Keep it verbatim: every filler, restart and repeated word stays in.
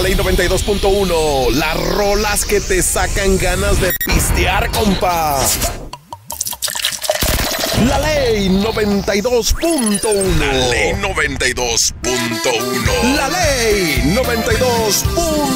Ley noventa y dos punto uno. Las rolas que te sacan ganas de pistear, compa. La Ley noventa y dos punto uno. La Ley noventa y dos punto uno. La Ley noventa y dos punto uno.